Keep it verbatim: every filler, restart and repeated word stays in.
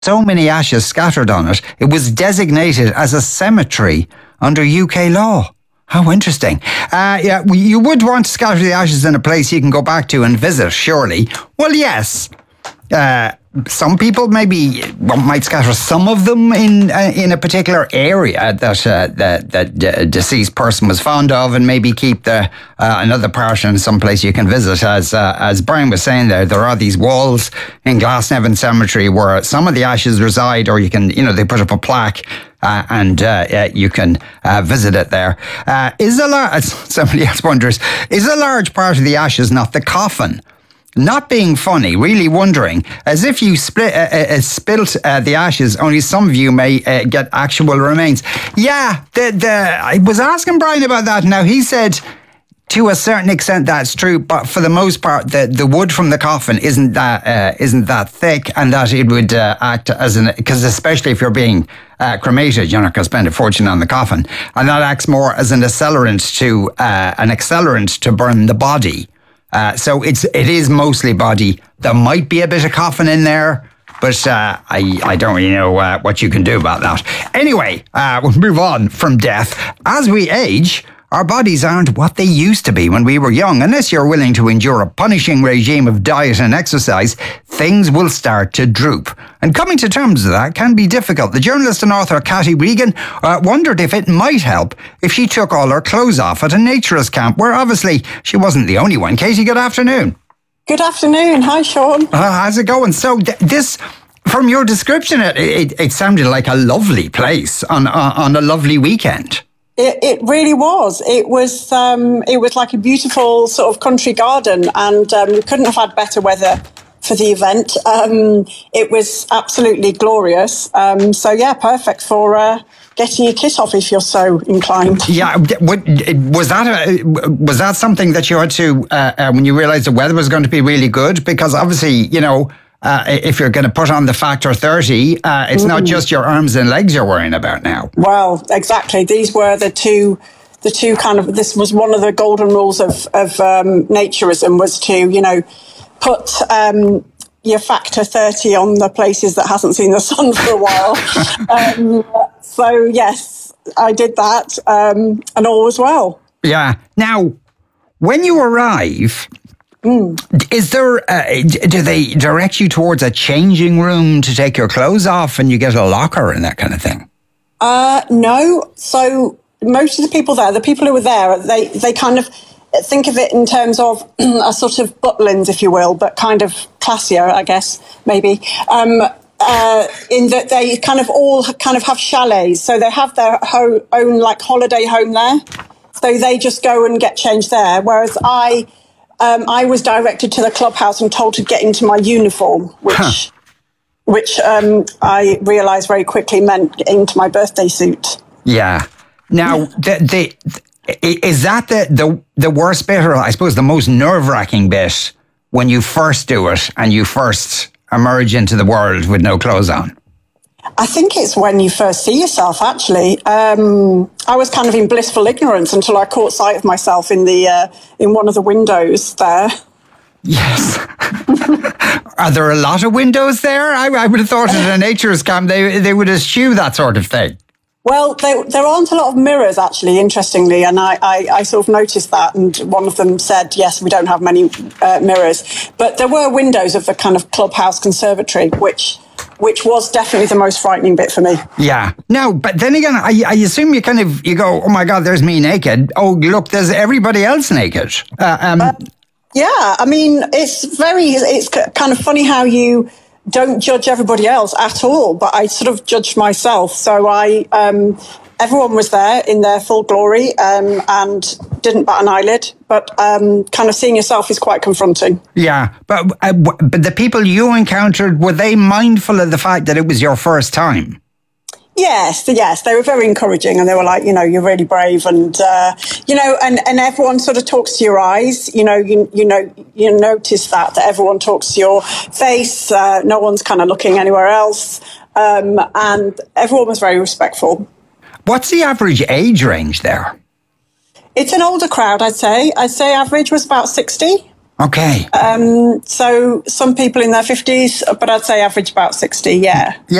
so many ashes scattered on it, it was designated as a cemetery under U K law. How interesting. Uh, yeah, you would want to scatter the ashes in a place you can go back to and visit, surely. Well, yes. Uh, some people maybe might scatter some of them in uh, in a particular area that uh, that that uh, deceased person was fond of, and maybe keep the uh, another part in some place you can visit. As uh, as Brian was saying, there there are these walls in Glasnevin Cemetery where some of the ashes reside, or you can you know they put up a plaque. Uh, and uh, uh, you can uh, visit it there. Uh, is a lar- somebody else wonders, is a large part of the ashes not the coffin? Not being funny, really wondering, as if you split, uh, uh, spilt uh, the ashes, only some of you may uh, get actual remains. Yeah, the, the, I was asking Brian about that. Now, he said to a certain extent that's true, but for the most part, the, the wood from the coffin isn't that uh, isn't that thick, and that it would uh, act as an, because especially if you're being uh, cremated, you're not going to spend a fortune on the coffin, and that acts more as an accelerant to uh, an accelerant to burn the body. Uh, so it's it is mostly body. There might be a bit of coffin in there, but uh, I I don't really know uh, what you can do about that. Anyway, uh, we'll move on from death. As we age, our bodies aren't what they used to be when we were young. Unless you're willing to endure a punishing regime of diet and exercise, things will start to droop. And coming to terms with that can be difficult. The journalist and author Cathy Regan uh, wondered if it might help if she took all her clothes off at a naturist camp, where obviously she wasn't the only one. Katie, good afternoon. Good afternoon. Hi, Sean. Uh, how's it going? So th- this... From your description, it, it, it sounded like a lovely place on, on, on a lovely weekend. It, it really was. It was um, it was like a beautiful sort of country garden, and um, we couldn't have had better weather for the event. Um, it was absolutely glorious. Um, so, yeah, perfect for uh, getting your kit off if you're so inclined. Yeah, was that a, was that something that you had to, uh, uh, when you realised the weather was going to be really good? Because obviously, you know, Uh, if you're going to put on the factor thirty, uh, it's mm. not just your arms and legs you're worrying about now. Well, exactly. These were the two, the two kind of, this was one of the golden rules of, of um, naturism, was to, you know, put um, your factor thirty on the places that hasn't seen the sun for a while. um, so, yes, I did that, um, and all was well. Yeah. Now, when you arrive... Mm. Is there, uh, do they direct you towards a changing room to take your clothes off and you get a locker and that kind of thing? Uh, no. So most of the people there, the people who were there, they, they kind of think of it in terms of a sort of Butlins, if you will, but kind of classier, I guess, maybe. Um, uh, in that they kind of all kind of have chalets. So they have their ho- own like holiday home there. So they just go and get changed there. Whereas I... Um, I was directed to the clubhouse and told to get into my uniform, which huh. which um, I realised very quickly meant getting into my birthday suit. Yeah. Now, the, the, is that the, the, the worst bit, or I suppose the most nerve-wracking bit, when you first do it and you first emerge into the world with no clothes on? I think it's when you first see yourself, actually. Um, I was kind of in blissful ignorance until I caught sight of myself in the uh, in one of the windows there. Yes. Are there a lot of windows there? I, I would have thought at a naturist camp they, they would eschew that sort of thing. Well, there, there aren't a lot of mirrors, actually, interestingly, and I, I, I sort of noticed that, and one of them said, yes, we don't have many uh, mirrors. But there were windows of the kind of clubhouse conservatory, which... which was definitely the most frightening bit for me. Yeah. No, but then again, I, I assume you kind of, you go, oh my God, there's me naked. Oh, look, there's everybody else naked. Uh, um, uh, yeah, I mean, it's very, it's kind of funny how you don't judge everybody else at all, but I sort of judged myself. So I, um, everyone was there in their full glory um, and didn't bat an eyelid, but um, kind of seeing yourself is quite confronting. Yeah, but uh, but the people you encountered, were they mindful of the fact that it was your first time? Yes, yes, they were very encouraging, and they were like, you know, you're really brave, and uh, you know, and, and everyone sort of talks to your eyes. You know, you you know, you notice that that everyone talks to your face. Uh, no one's kind of looking anywhere else, um, and everyone was very respectful. What's the average age range there? It's an older crowd, I'd say. I'd say average was about sixty. Okay. Um, so some people in their fifties, but I'd say average about sixty, yeah. Yeah.